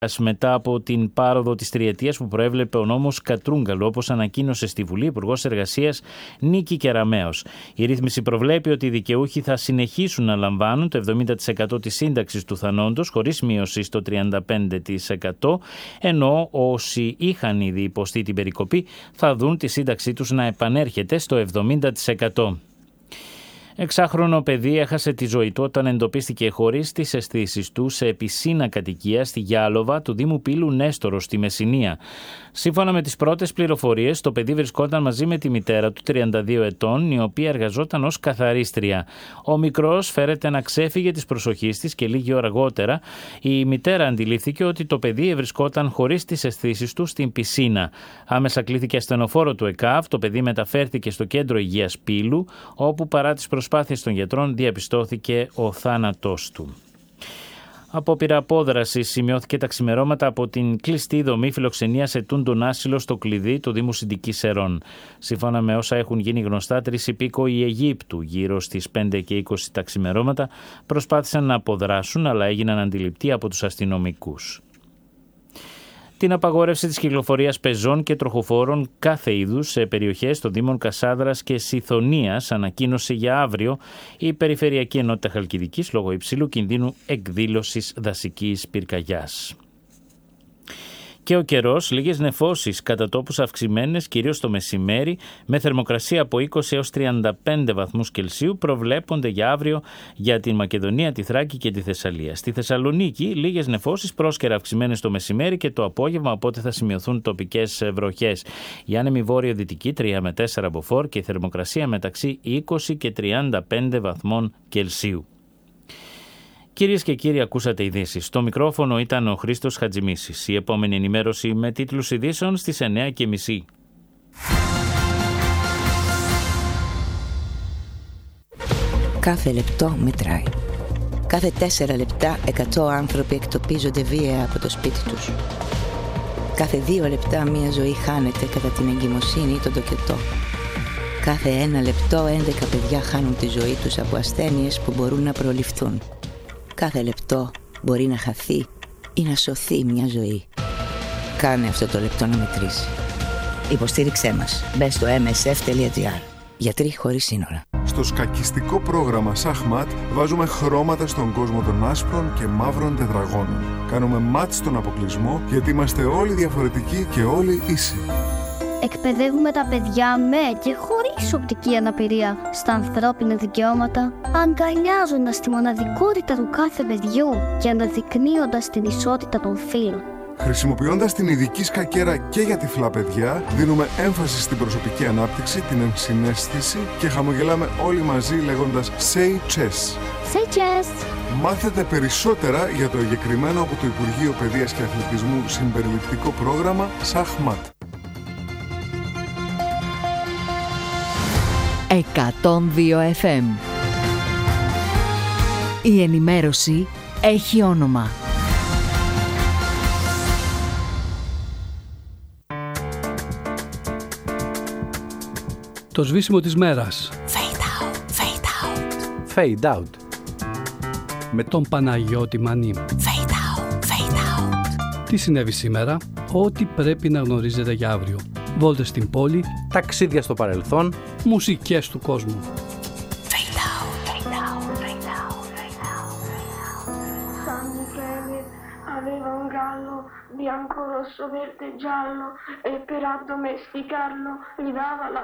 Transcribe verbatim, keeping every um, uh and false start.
μετά από την πάροδο της τριετίας που προέβλεπε ο νόμος Κατρούγκαλου, όπως ανακοίνωσε στη Βουλή Υπουργός Εργασίας Νίκη Κεραμέως. Η ρύθμιση προβλέπει ότι οι δικαιούχοι θα συνεχίσουν να λαμβάνουν το εβδομήντα τοις εκατό της σύνταξης του θανόντος χωρίς μείωση στο τριάντα πέντε τοις εκατό, ενώ όσοι είχαν ήδη υποστεί την περικοπή θα δουν τη σύνταξή τους να επανέρχεται στο εβδομήντα τοις εκατό. Εξάχρονο παιδί έχασε τη ζωή του όταν εντοπίστηκε χωρίς τις αισθήσεις του σε πισίνα κατοικία στη Γιάλοβα του Δήμου Πύλου Νέστορο στη Μεσσηνία. Σύμφωνα με τις πρώτες πληροφορίες, το παιδί βρισκόταν μαζί με τη μητέρα του τριάντα δύο ετών, η οποία εργαζόταν ως καθαρίστρια. Ο μικρός φέρεται να ξέφυγε της προσοχής της και λίγη ώρα αργότερα η μητέρα αντιλήφθηκε ότι το παιδί βρισκόταν χωρίς τις αισθήσεις του στην πισίνα. Άμεσα κλήθηκε ασθενοφόρο του ΕΚΑΒ, το παιδί μεταφέρθηκε στο κέντρο υγείας Πύλου, όπου παρά τις προσπάθειες των γιατρών διαπιστώθηκε ο θάνατός του. Απόπειρα απόδραση σημειώθηκε τα ξημερώματα από την κλειστή δομή φιλοξενίας ετούντων άσυλο στο Κλειδί του Δήμου Συντικής Σερών. Σύμφωνα με όσα έχουν γίνει γνωστά, τρεις υπήκοοι Αιγύπτου γύρω στις πέντε και είκοσι τα ξημερώματα προσπάθησαν να αποδράσουν, αλλά έγιναν αντιληπτοί από τους αστυνομικούς. Την απαγόρευση της κυκλοφορίας πεζών και τροχοφόρων κάθε είδους σε περιοχές των Δήμων Κασάνδρας και Σιθωνίας ανακοίνωσε για αύριο η Περιφερειακή Ενότητα Χαλκιδικής λόγω υψηλού κινδύνου εκδήλωσης δασικής πυρκαγιάς. Και ο καιρός, λίγες νεφώσεις κατά τόπους αυξημένες, κυρίως το μεσημέρι, με θερμοκρασία από είκοσι έως τριάντα πέντε βαθμούς Κελσίου προβλέπονται για αύριο για την Μακεδονία, τη Θράκη και τη Θεσσαλία. Στη Θεσσαλονίκη, λίγες νεφώσεις, πρόσκαιρα αυξημένες το μεσημέρι και το απόγευμα, οπότε θα σημειωθούν τοπικές βροχές. Η άνεμη βόρειο-δυτική τρία με τέσσερα μποφόρ και η θερμοκρασία μεταξύ είκοσι και τριάντα πέντε βαθμών Κελσίου. Κυρίες και κύριοι, ακούσατε ειδήσεις. Στο μικρόφωνο ήταν ο Χρήστος Χατζημίσης. Η επόμενη ενημέρωση με τίτλους ειδήσεων στις εννιά και μισή. Κάθε λεπτό μετράει. Κάθε τέσσερα λεπτά εκατό άνθρωποι εκτοπίζονται βία από το σπίτι τους. Κάθε δύο λεπτά μία ζωή χάνεται κατά την εγκυμοσύνη ή τον τοκετό. Κάθε ένα λεπτό έντεκα παιδιά χάνουν τη ζωή τους από ασθένειες που μπορούν να προληφθούν. Κάθε λεπτό μπορεί να χαθεί ή να σωθεί μια ζωή. Κάνε αυτό το λεπτό να μετρήσει. Υποστήριξέ μας. Μπες στο εμ ες εφ τελεία τζι άρ. Γιατροί χωρίς σύνορα. Στο σκακιστικό πρόγραμμα Σαχμάτ βάζουμε χρώματα στον κόσμο των άσπρων και μαύρων τετραγώνων. Κάνουμε μάτ στον αποκλεισμό γιατί είμαστε όλοι διαφορετικοί και όλοι ίσοι. Εκπαιδεύουμε τα παιδιά με και χωρίς οπτική αναπηρία στα ανθρώπινα δικαιώματα, αγκαλιάζοντας τη μοναδικότητα του κάθε παιδιού και αναδεικνύοντας την ισότητα των φύλων. Χρησιμοποιώντας την ειδική σκακέρα και για τυφλά παιδιά, δίνουμε έμφαση στην προσωπική ανάπτυξη, την ενσυναίσθηση και χαμογελάμε όλοι μαζί λέγοντας Say Chess. Say Chess! Μάθετε περισσότερα για το εγκεκριμένο από το Υπουργείο Παιδείας και Αθλητισμού συμπεριληπτικό πρόγραμμα Σαχμάτ. εκατόν δύο εφ εμ. Η ενημέρωση έχει όνομα. Το σβήσιμο της μέρας. Fade out, fade out. Fade out. Με τον Παναγιώτη Μανί. Fade out, fade out. Τι συνέβη σήμερα? Ό,τι πρέπει να γνωρίζετε για αύριο. Βόλτες στην πόλη, ταξίδια στο παρελθόν, μουσικές του κόσμου. Fade out, fade out, fade out, fade out. San Michele aveva un gallo bianco, rosso, verde e giallo e per addomesticarlo gli dava la